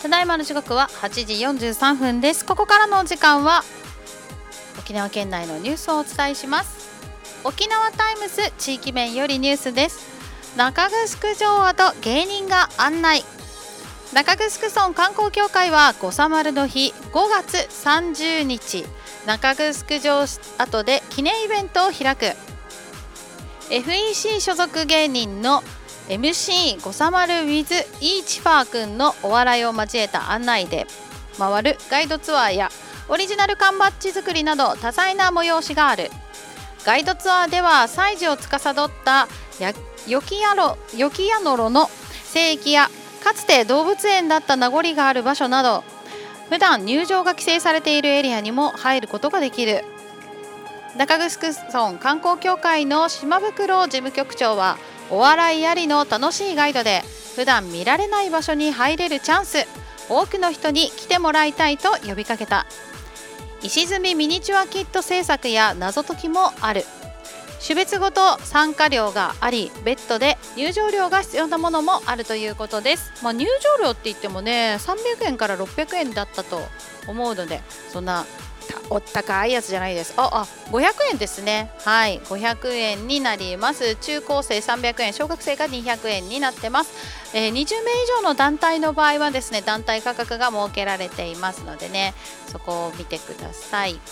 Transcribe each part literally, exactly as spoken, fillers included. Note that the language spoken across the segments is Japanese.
ただいまの時刻ははちじよんじゅうさんぷんです。ここからの時間は沖縄県内のニュースをお伝えします。沖縄タイムス地域面よりニュースです。中城城跡芸人が案内。中城村観光協会は五差丸の日ごがつさんじゅうにち中城城跡で記念イベントを開く。 エフイーシー 所属芸人の エムシー 五差丸 with イーチファーくんのお笑いを交えた案内で回るガイドツアーやオリジナル缶バッジ作りなど多彩な催しがある。ガイドツアーでは祭事を司ったヨキヤロヨキヤノロの聖域やかつて動物園だった名残がある場所など普段入場が規制されているエリアにも入ることができる。中城村観光協会の島袋事務局長はお笑いありの楽しいガイドで普段見られない場所に入れるチャンス、多くの人に来てもらいたいと呼びかけた。石積みミニチュアキット制作や謎解きもある。種別ごと参加料があり別途で入場料が必要なものもあるということです。まあ、入場料って言ってもねさんびゃくえんからろっぴゃくえんだったと思うのでそんなお高いやつじゃないです。ああごひゃくえんですね。はいごひゃくえんになります。中高生さんびゃくえん、小学生がにひゃくえんになってます。えー、にじゅうめい以上の団体の場合はですね団体価格が設けられていますのでねそこを見てください。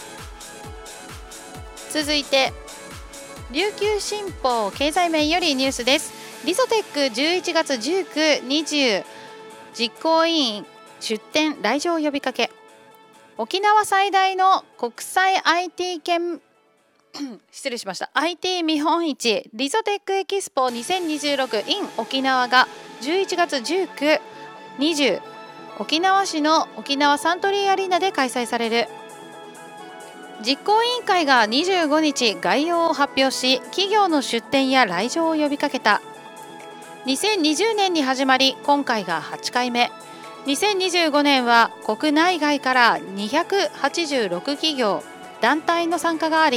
続いて琉球新報経済面よりニュースです。リゾテックじゅういちがつじゅうく、にじゅう実行委員出展来場呼びかけ。沖縄最大の国際 アイティー 研失礼しました アイティー 見本市リゾテックエキスポにせんにじゅうろく in 沖縄がじゅういちがつじゅうく、にじゅう沖縄市の沖縄サントリーアリーナで開催される。実行委員会がにじゅうごにち概要を発表し企業の出展や来場を呼びかけた。にせんにじゅうねんに始まり今回がはちかいめ。にせんにじゅうごねんは国内外からにひゃくはちじゅうろく企業団体の参加があり